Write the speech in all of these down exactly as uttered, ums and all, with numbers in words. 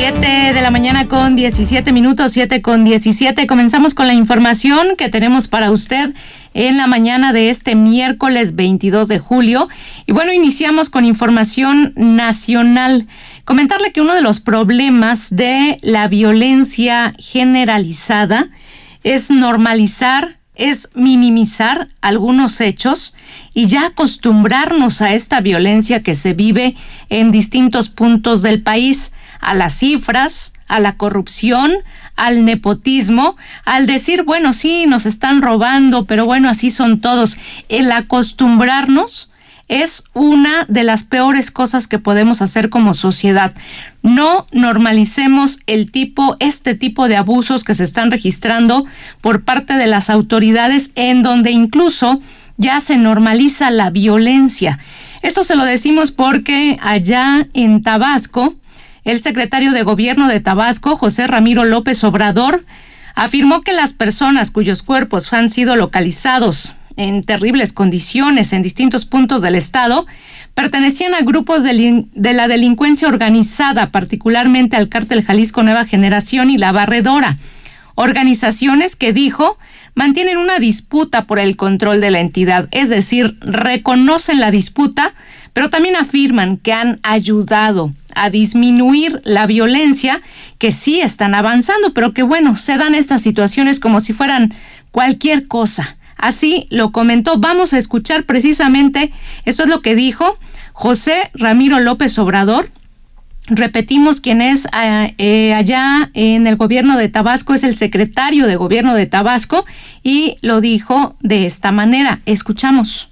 siete de la mañana con diecisiete minutos, siete con diecisiete. Comenzamos con la información que tenemos para usted en la mañana de este miércoles veintidós de julio. Y bueno, iniciamos con información nacional. Comentarle que uno de los problemas de la violencia generalizada es normalizar, es minimizar algunos hechos y ya acostumbrarnos a esta violencia que se vive en distintos puntos del país, a las cifras, a la corrupción, al nepotismo, al decir, bueno, sí, nos están robando, pero bueno, así son todos. El acostumbrarnos es una de las peores cosas que podemos hacer como sociedad. No normalicemos el tipo, este tipo de abusos que se están registrando por parte de las autoridades, en donde incluso ya se normaliza la violencia. Esto se lo decimos porque allá en Tabasco, el secretario de Gobierno de Tabasco, José Ramiro López Obrador, afirmó que las personas cuyos cuerpos han sido localizados en terribles condiciones en distintos puntos del estado pertenecían a grupos de, de la delincuencia organizada, particularmente al Cártel Jalisco Nueva Generación y La Barredora, organizaciones que, dijo, mantienen una disputa por el control de la entidad, es decir, reconocen la disputa, pero también afirman que han ayudado a disminuir la violencia, que sí están avanzando, pero que bueno, se dan estas situaciones como si fueran cualquier cosa. Así lo comentó. Vamos a escuchar precisamente, esto es lo que dijo José Ramiro López Obrador. Repetimos, quien es eh, eh, allá en el gobierno de Tabasco, es el secretario de Gobierno de Tabasco, y lo dijo de esta manera. Escuchamos.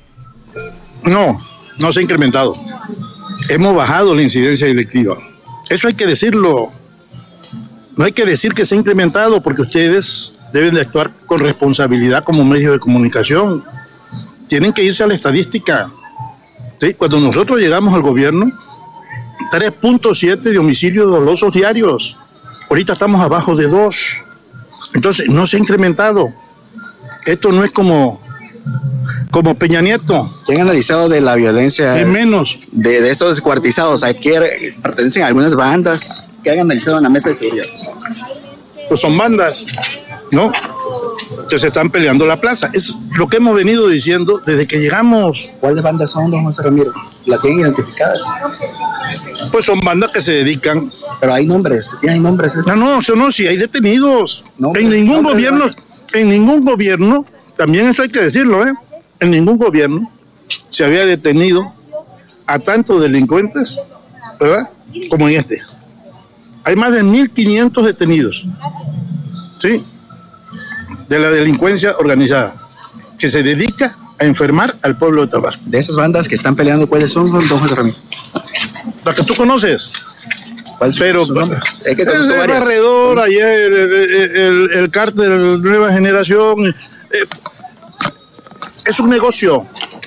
No, no se ha incrementado. Hemos bajado la incidencia delictiva. Eso hay que decirlo. No hay que decir que se ha incrementado, porque ustedes deben de actuar con responsabilidad como medio de comunicación. Tienen que irse a la estadística. ¿Sí? Cuando nosotros llegamos al gobierno, tres punto siete de homicidios dolosos diarios. Ahorita estamos abajo de dos. Entonces, no se ha incrementado. Esto no es como, como Peña Nieto. ¿Qué han analizado de la violencia? Es menos. De, de estos descuartizados. ¿A qué pertenecen a algunas bandas? ¿Qué han analizado en la mesa de seguridad? Pues son bandas, ¿no? Que se están peleando la plaza. Es lo que hemos venido diciendo desde que llegamos. ¿Cuáles bandas son, don José Ramiro? ¿La tienen identificadas? Pues son bandas que se dedican. Pero hay nombres, ¿tienen nombres? No, no, eso no, si hay detenidos. Nombres, en ningún nombres, gobierno, en ningún gobierno, también eso hay que decirlo, ¿eh? En ningún gobierno se había detenido a tantos delincuentes, ¿verdad? Como en este. Hay más de mil quinientos detenidos, ¿sí? De la delincuencia organizada, que se dedica a enfermar al pueblo de Tabasco. De esas bandas que están peleando, ¿cuáles son, don José Ramiro? Las que tú conoces. Pero es que es el Barredor, ayer, el, el, el, el Cártel Nueva Generación. Eh, es un negocio.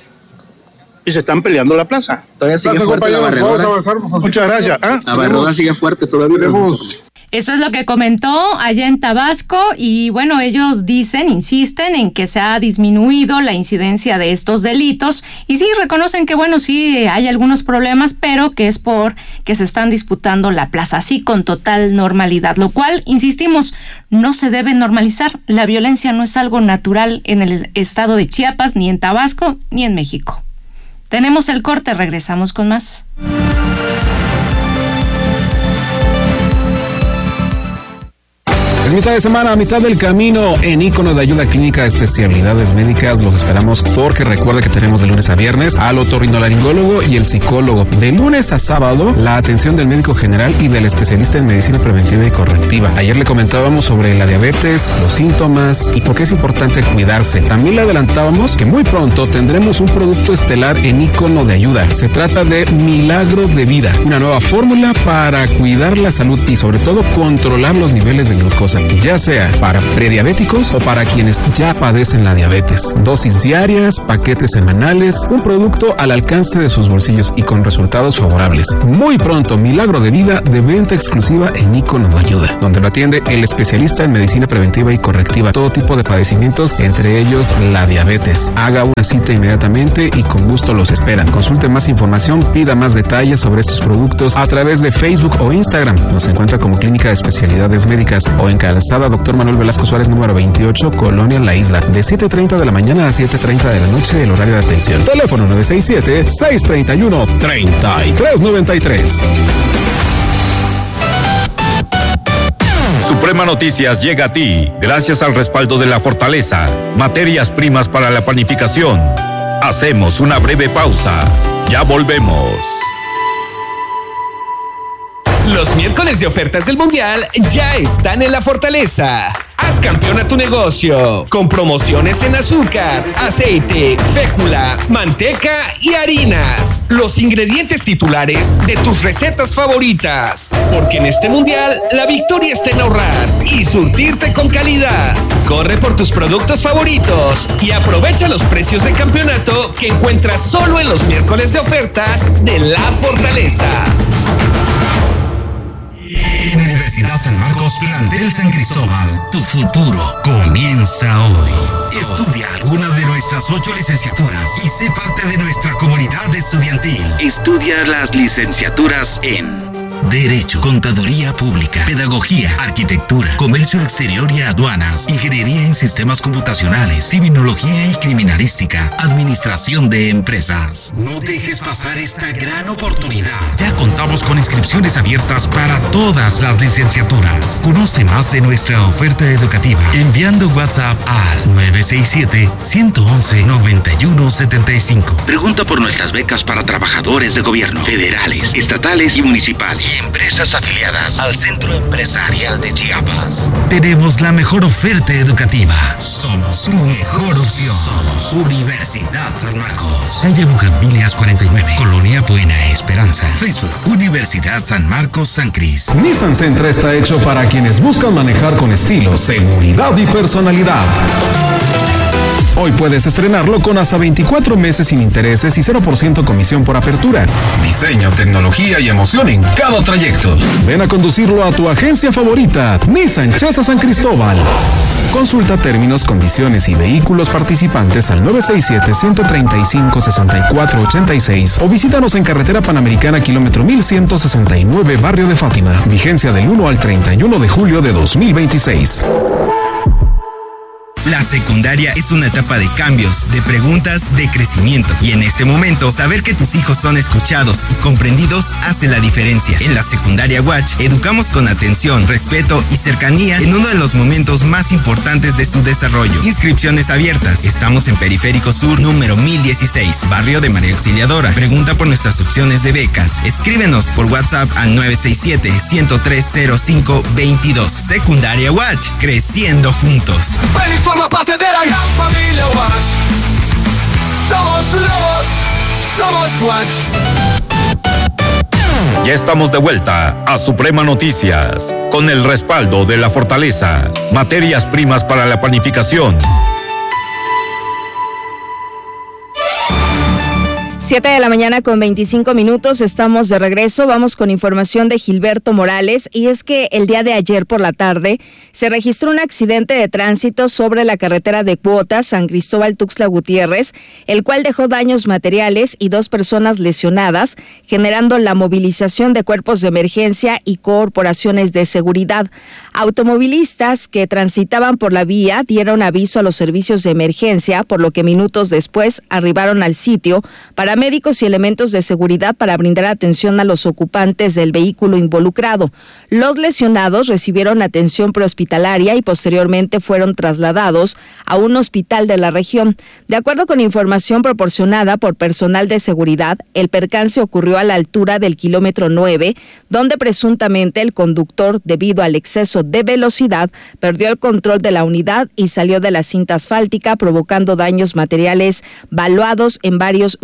Y se están peleando la plaza. Todavía sigue Gracias, fuerte la Barredora. Muchas gracias. ¿Ah? La Barredora sigue fuerte todavía. Eso es lo que comentó allá en Tabasco, y bueno, ellos dicen, insisten en que se ha disminuido la incidencia de estos delitos, y sí reconocen que bueno, sí hay algunos problemas, pero que es por que se están disputando la plaza, así con total normalidad, lo cual, insistimos, no se debe normalizar. La violencia no es algo natural en el estado de Chiapas, ni en Tabasco, ni en México. Tenemos el corte, regresamos con más. Es mitad de semana, a mitad del camino en Ícono de Ayuda Clínica de Especialidades Médicas. Los esperamos porque recuerda que tenemos de lunes a viernes al otorrinolaringólogo y el psicólogo. De lunes a sábado, la atención del médico general y del especialista en medicina preventiva y correctiva. Ayer le comentábamos sobre la diabetes, los síntomas y por qué es importante cuidarse. También le adelantábamos que muy pronto tendremos un producto estelar en Ícono de Ayuda. Se trata de Milagro de Vida, una nueva fórmula para cuidar la salud y sobre todo controlar los niveles de glucosa. ya sea para prediabéticos o para quienes ya padecen la diabetes. Dosis diarias, paquetes semanales, un producto al alcance de sus bolsillos y con resultados favorables. Muy pronto, Milagro de Vida de venta exclusiva en Ícono de Ayuda, donde lo atiende el especialista en medicina preventiva y correctiva, todo tipo de padecimientos, entre ellos la diabetes. Haga una cita inmediatamente y con gusto los esperan. Consulte más información, pida más detalles sobre estos productos a través de Facebook o Instagram. Nos encuentra como Clínica de Especialidades Médicas o en Calzada Doctor Manuel Velasco Suárez número veintiocho, Colonia La Isla, de siete treinta de la mañana a siete treinta de la noche, el horario de atención. Teléfono nueve seis siete, seis tres uno, tres tres nueve tres. Suprema Noticias llega a ti gracias al respaldo de La Fortaleza, materias primas para la panificación. Hacemos una breve pausa. Ya volvemos. Los miércoles de ofertas del Mundial ya están en La Fortaleza. Haz campeón a tu negocio con promociones en azúcar, aceite, fécula, manteca y harinas. Los ingredientes titulares de tus recetas favoritas. Porque en este Mundial la victoria está en ahorrar y surtirte con calidad. Corre por tus productos favoritos y aprovecha los precios de campeonato que encuentras solo en los miércoles de ofertas de La Fortaleza. Universidad San Marcos, plantel San Cristóbal. Tu futuro comienza hoy. Estudia alguna de nuestras ocho licenciaturas y sé parte de nuestra comunidad estudiantil. Estudia las licenciaturas en Derecho, Contaduría Pública, Pedagogía, Arquitectura, Comercio Exterior y Aduanas, Ingeniería en Sistemas Computacionales, Criminología y Criminalística, Administración de Empresas. No dejes pasar esta gran oportunidad. Ya contamos con inscripciones abiertas para todas las licenciaturas. Conoce más de nuestra oferta educativa enviando WhatsApp al nueve seis siete, uno uno uno, nueve uno siete cinco. Pregunta por nuestras becas para trabajadores de gobierno, federales, estatales y municipales. Y empresas afiliadas al Centro Empresarial de Chiapas. Tenemos la mejor oferta educativa. Somos tu mejor opción. Somos Universidad San Marcos. Calle Bugambilias cuarenta y nueve, Colonia Buena Esperanza. Facebook, Universidad San Marcos San Cris. Nissan Sentra está hecho para quienes buscan manejar con estilo, seguridad y personalidad. Hoy puedes estrenarlo con hasta veinticuatro meses sin intereses y cero por ciento comisión por apertura. Diseño, tecnología y emoción en cada trayecto. Ven a conducirlo a tu agencia favorita, Nissan Chesa San Cristóbal. Consulta términos, condiciones y vehículos participantes al nueve seis siete, uno tres cinco, seis cuatro ocho seis o visítanos en Carretera Panamericana, kilómetro mil ciento sesenta y nueve, Barrio de Fátima. Vigencia del uno al treinta y uno de julio de dos mil veintiséis. La secundaria es una etapa de cambios, de preguntas, de crecimiento. Y en este momento, saber que tus hijos son escuchados y comprendidos hace la diferencia. En la Secundaria Watch, educamos con atención, respeto y cercanía en uno de los momentos más importantes de su desarrollo. Inscripciones abiertas. Estamos en Periférico Sur, número mil dieciséis, Barrio de María Auxiliadora. Pregunta por nuestras opciones de becas. Escríbenos por WhatsApp al nueve seis siete, uno tres cero cinco, veintidós. Secundaria Watch, creciendo juntos. Forma parte de la gran familia Watch. Somos lobos, somos Watch. Ya estamos de vuelta a Suprema Noticias con el respaldo de La Fortaleza, materias primas para la panificación. Siete de la mañana con veinticinco minutos, estamos de regreso, vamos con información de Gilberto Morales, y es que el día de ayer por la tarde se registró un accidente de tránsito sobre la carretera de Cuotas, San Cristóbal Tuxtla Gutiérrez, el cual dejó daños materiales y dos personas lesionadas, generando la movilización de cuerpos de emergencia y corporaciones de seguridad. Automovilistas que transitaban por la vía dieron aviso a los servicios de emergencia, por lo que minutos después arribaron al sitio para médicos y elementos de seguridad para brindar atención a los ocupantes del vehículo involucrado. Los lesionados recibieron atención prehospitalaria y posteriormente fueron trasladados a un hospital de la región. De acuerdo con información proporcionada por personal de seguridad, el percance ocurrió a la altura del kilómetro nueve, donde presuntamente el conductor, debido al exceso de velocidad, perdió el control de la unidad y salió de la cinta asfáltica, provocando daños materiales valuados en varios miles de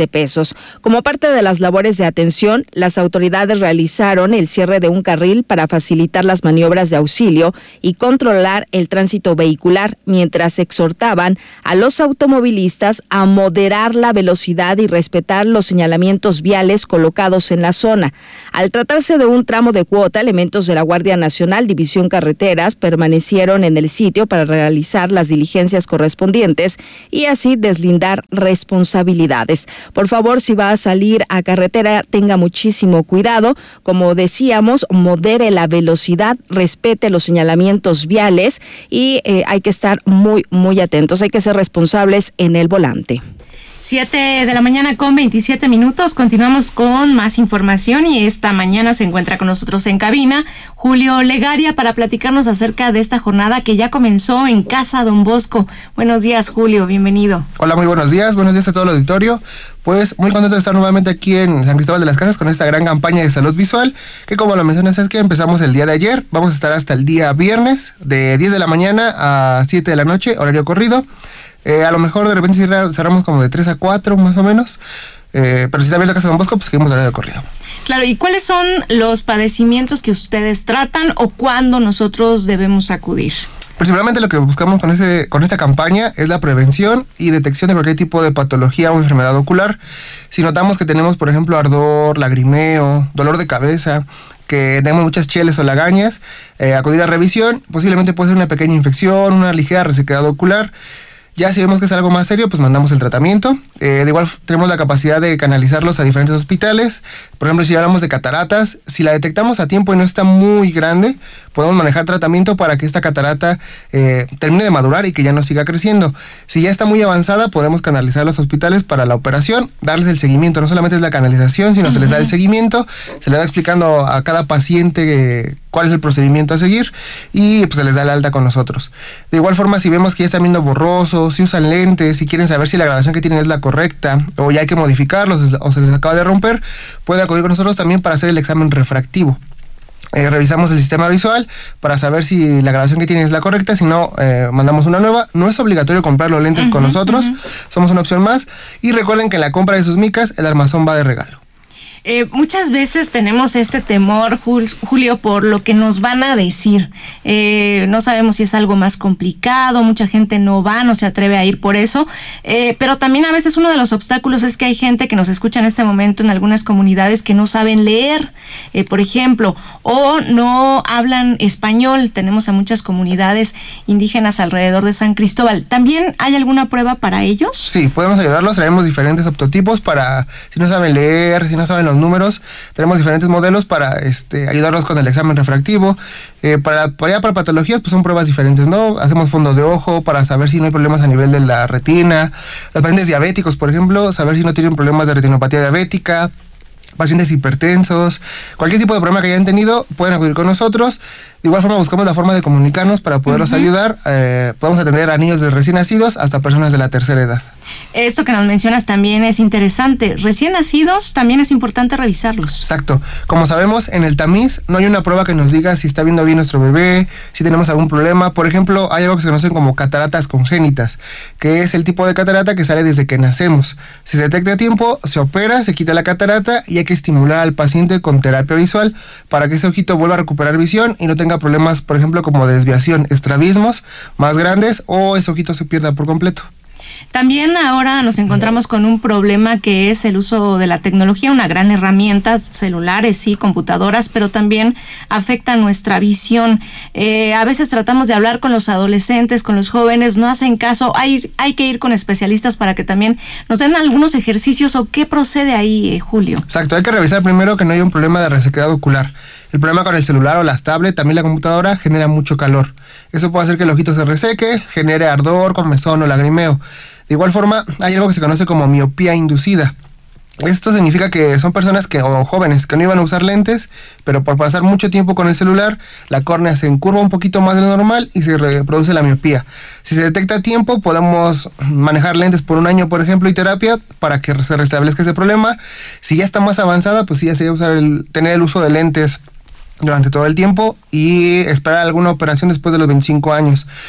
de pesos. Como parte de las labores de atención, las autoridades realizaron el cierre de un carril para facilitar las maniobras de auxilio y controlar el tránsito vehicular, mientras exhortaban a los automovilistas a moderar la velocidad y respetar los señalamientos viales colocados en la zona. Al tratarse de un tramo de cuota, elementos de la Guardia Nacional, División Carreteras, permanecieron en el sitio para realizar las diligencias correspondientes y así deslindar responsabilidades. Por favor, si va a salir a carretera, tenga muchísimo cuidado. Como decíamos, modere la velocidad, respete los señalamientos viales y eh, hay que estar muy, muy atentos. Hay que ser responsables en el volante. Siete de la mañana con veintisiete minutos. Continuamos con más información y esta mañana se encuentra con nosotros en cabina Julio Legaria para platicarnos acerca de esta jornada que ya comenzó en Casa Don Bosco. Buenos días, Julio, bienvenido. Hola, muy buenos días, buenos días a todo el auditorio. Pues muy contento de estar nuevamente aquí en San Cristóbal de las Casas con esta gran campaña de salud visual, que como lo mencionas es que empezamos el día de ayer, vamos a estar hasta el día viernes de diez de la mañana a siete de la noche, horario corrido. Eh, a lo mejor de repente cerramos como de tres a cuatro más o menos, eh, pero si está abierta Casa Don Bosco, pues seguimos horario corrido. Claro, ¿y cuáles son los padecimientos que ustedes tratan o cuándo nosotros debemos acudir? Principalmente lo que buscamos con ese con esta campaña es la prevención y detección de cualquier tipo de patología o enfermedad ocular. Si notamos que tenemos, por ejemplo, ardor, lagrimeo, dolor de cabeza, que tenemos muchas cheles o lagañas, eh, acudir a revisión. Posiblemente puede ser una pequeña infección, una ligera resequedad ocular. Ya si vemos que es algo más serio, pues mandamos el tratamiento. Eh, de igual tenemos la capacidad de canalizarlos a diferentes hospitales. Por ejemplo, si hablamos de cataratas, si la detectamos a tiempo y no está muy grande, podemos manejar tratamiento para que esta catarata eh, termine de madurar y que ya no siga creciendo. Si ya está muy avanzada, podemos canalizar a los hospitales para la operación, darles el seguimiento. No solamente es la canalización, sino uh-huh. se les da el seguimiento, se les va explicando a cada paciente eh, cuál es el procedimiento a seguir y pues se les da el alta con nosotros. De igual forma, si vemos que ya están viendo borrosos, si usan lentes, si quieren saber si la grabación que tienen es la correcta o ya hay que modificarlos o se les acaba de romper, pueden acudir con nosotros también para hacer el examen refractivo. Eh, revisamos el sistema visual para saber si la grabación que tienen es la correcta, si no, eh, mandamos una nueva. No es obligatorio comprar los lentes uh-huh, con nosotros, uh-huh. somos una opción más. Y recuerden que en la compra de sus micas, el armazón va de regalo. Eh, muchas veces tenemos este temor, Julio, por lo que nos van a decir. Eh, no sabemos si es algo más complicado, mucha gente no va, no se atreve a ir por eso. Eh, pero también a veces uno de los obstáculos es que hay gente que nos escucha en este momento en algunas comunidades que no saben leer, eh, por ejemplo, o no hablan español. Tenemos a muchas comunidades indígenas alrededor de San Cristóbal. ¿También hay alguna prueba para ellos? Sí, podemos ayudarlos. Traemos diferentes optotipos para si no saben leer, si no saben los números, tenemos diferentes modelos para este, ayudarlos con el examen refractivo. Eh, para, para, para patologías, pues son pruebas diferentes, ¿no? Hacemos fondo de ojo para saber si no hay problemas a nivel de la retina. Los pacientes diabéticos, por ejemplo, saber si no tienen problemas de retinopatía diabética. Pacientes hipertensos, cualquier tipo de problema que hayan tenido, pueden acudir con nosotros. De igual forma, buscamos la forma de comunicarnos para poderlos uh-huh. ayudar. Eh, podemos atender a niños de recién nacidos hasta personas de la tercera edad. Esto que nos mencionas también es interesante. Recién nacidos también es importante revisarlos. Exacto. Como sabemos, en el tamiz no hay una prueba que nos diga si está viendo bien nuestro bebé, si tenemos algún problema. Por ejemplo, hay algo que se conocen como cataratas congénitas, que es el tipo de catarata que sale desde que nacemos. Si se detecta a tiempo, se opera, se quita la catarata y hay que estimular al paciente con terapia visual para que ese ojito vuelva a recuperar visión y no tenga problemas, por ejemplo, como desviación, estrabismos más grandes o ese ojito se pierda por completo. También ahora nos encontramos con un problema que es el uso de la tecnología, una gran herramienta, celulares, sí, computadoras, pero también afecta nuestra visión. Eh, a veces tratamos de hablar con los adolescentes, con los jóvenes, no hacen caso, hay, hay que ir con especialistas para que también nos den algunos ejercicios o qué procede ahí, eh, Julio. Exacto, hay que revisar primero que no haya un problema de resequedad ocular. El problema con el celular o las tablets, también la computadora, genera mucho calor. Eso puede hacer que el ojito se reseque, genere ardor, comezón o lagrimeo. De igual forma, hay algo que se conoce como miopía inducida. Esto significa que son personas que, o jóvenes que no iban a usar lentes, pero por pasar mucho tiempo con el celular, la córnea se encurva un poquito más de lo normal y se reproduce la miopía. Si se detecta a tiempo, podemos manejar lentes por un año, por ejemplo, y terapia para que se restablezca ese problema. Si ya está más avanzada, pues sí, ya sería usar el, tener el uso de lentes durante todo el tiempo y esperar alguna operación después de los veinticinco años.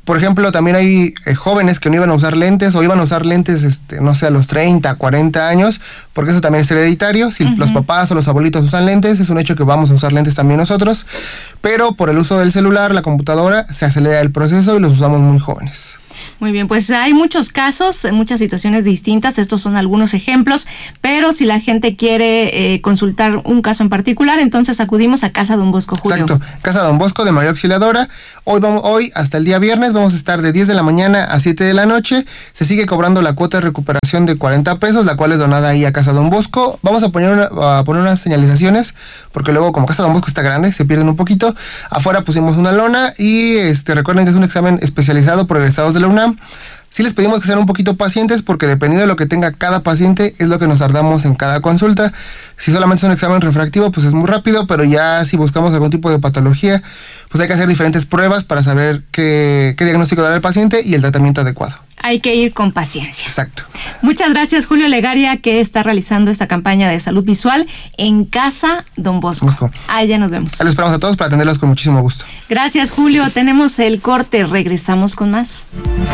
Por ejemplo, también hay eh, jóvenes que no iban a usar lentes o iban a usar lentes, este, no sé, a los treinta, cuarenta años, porque eso también es hereditario. Si uh-huh. los papás o los abuelitos usan lentes, es un hecho que vamos a usar lentes también nosotros, pero por el uso del celular, la computadora, se acelera el proceso y los usamos muy jóvenes. Muy bien, pues hay muchos casos, muchas situaciones distintas, estos son algunos ejemplos, pero si la gente quiere eh, consultar un caso en particular, entonces acudimos a Casa Don Bosco, Julio. Exacto, Casa Don Bosco de María Auxiliadora. Hoy, vamos, hoy hasta el día viernes vamos a estar de diez de la mañana a siete de la noche. Se sigue cobrando la cuota de recuperación de cuarenta pesos, la cual es donada ahí a Casa Don Bosco. Vamos a poner, una, a poner unas señalizaciones, porque luego como Casa Don Bosco está grande, se pierden un poquito. Afuera pusimos una lona y este recuerden que es un examen especializado por egresados de la UNAM. Sí les pedimos que sean un poquito pacientes porque dependiendo de lo que tenga cada paciente es lo que nos tardamos en cada consulta. Si solamente es un examen refractivo, pues es muy rápido, pero ya si buscamos algún tipo de patología, pues hay que hacer diferentes pruebas para saber qué, qué diagnóstico dará el paciente y el tratamiento adecuado. Hay que ir con paciencia. Exacto. Muchas gracias, Julio Legaria, que está realizando esta campaña de salud visual en Casa Don Bosco. Bosco. Allá nos vemos. Ahí los esperamos a todos para atenderlos con muchísimo gusto. Gracias, Julio. Tenemos el corte. Regresamos con más.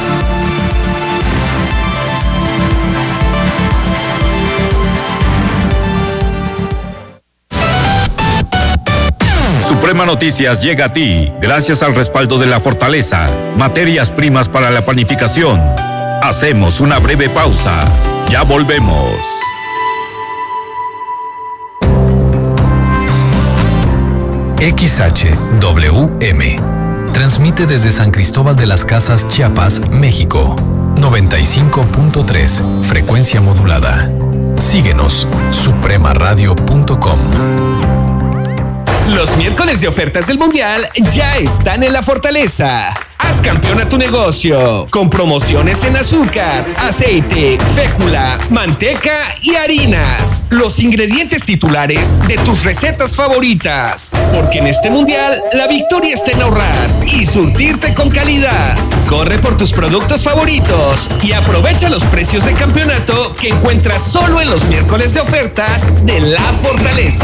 Suprema Noticias llega a ti gracias al respaldo de La Fortaleza, materias primas para la panificación. Hacemos una breve pausa. Ya volvemos. X H W M transmite desde San Cristóbal de las Casas, Chiapas, México. noventa y cinco punto tres, frecuencia modulada. Síguenos, suprema radio punto com. Los miércoles de ofertas del Mundial ya están en La Fortaleza. Haz campeón a tu negocio con promociones en azúcar, aceite, fécula, manteca y harinas. Los ingredientes titulares de tus recetas favoritas. Porque en este Mundial la victoria está en ahorrar y surtirte con calidad. Corre por tus productos favoritos y aprovecha los precios de campeonato que encuentras solo en los miércoles de ofertas de La Fortaleza.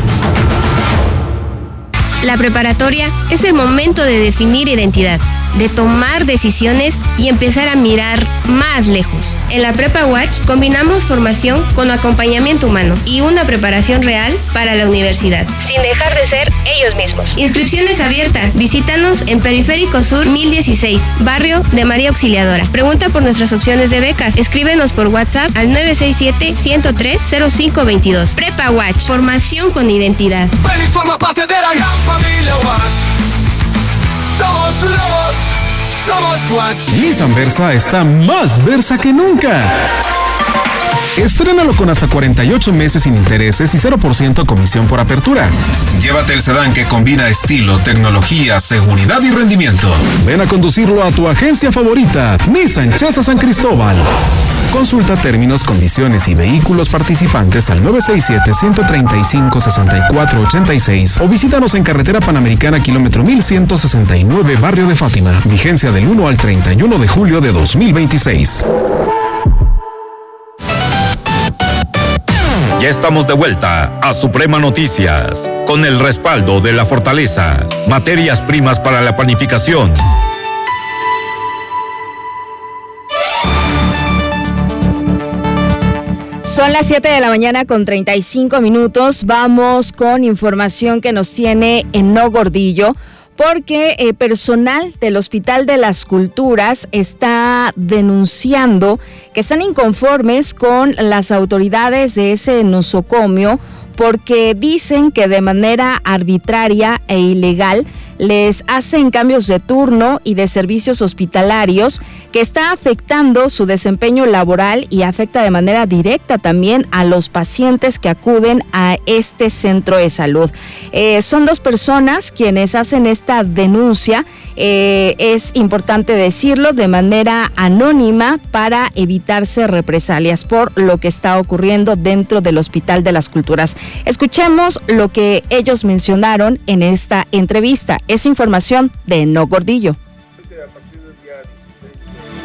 La preparatoria es el momento de definir identidad, de tomar decisiones y empezar a mirar más lejos. En la Prepa Watch combinamos formación con acompañamiento humano y una preparación real para la universidad, sin dejar de ser ellos mismos. Inscripciones abiertas. Visítanos en Periférico Sur mil dieciséis, barrio de María Auxiliadora. Pregunta por nuestras opciones de becas. Escríbenos por WhatsApp al nueve seis siete, ciento tres, cero cinco veintidós. Prepa Watch, formación con identidad. Ven y forma parte de la gran familia Watch. Somos los, somos Watch. Nissan Versa está más Versa que nunca. Estrénalo con hasta cuarenta y ocho meses sin intereses y cero por ciento comisión por apertura. Llévate el sedán que combina estilo, tecnología, seguridad y rendimiento. Ven a conducirlo a tu agencia favorita, Nissan Chasa San Cristóbal. Consulta términos, condiciones y vehículos participantes al nueve seis siete, ciento treinta y cinco, sesenta y cuatro ochenta y seis o visítanos en Carretera Panamericana, kilómetro mil ciento sesenta y nueve, Barrio de Fátima. Vigencia del uno al treinta y uno de julio de dos mil veintiséis. Ya estamos de vuelta a Suprema Noticias, con el respaldo de La Fortaleza, materias primas para la panificación. Son las siete de la mañana con treinta y cinco minutos. Vamos con información que nos tiene Eno Gordillo, porque eh, personal del Hospital de las Culturas está denunciando que están inconformes con las autoridades de ese nosocomio porque dicen que de manera arbitraria e ilegal les hacen cambios de turno y de servicios hospitalarios que está afectando su desempeño laboral y afecta de manera directa también a los pacientes que acuden a este centro de salud. Eh, son dos personas quienes hacen esta denuncia. Eh, es importante decirlo, de manera anónima para evitarse represalias por lo que está ocurriendo dentro del Hospital de las Culturas. Escuchemos lo que ellos mencionaron en esta entrevista. Es información de Eno Gordillo.